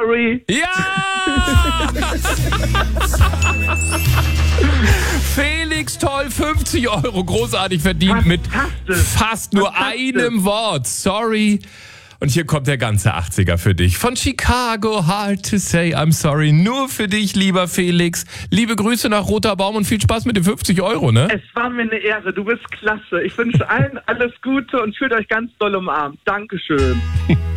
sorry. Ja! Felix, toll, 50 €, großartig verdient mit fast nur einem Wort. Sorry. Und hier kommt der ganze 80er für dich. Von Chicago, Hard to Say I'm Sorry. Nur für dich, lieber Felix. Liebe Grüße nach Roter Baum und viel Spaß mit den 50 €, ne? Es war mir eine Ehre, du bist klasse. Ich wünsche allen alles Gute und fühlt euch ganz doll umarmt. Dankeschön.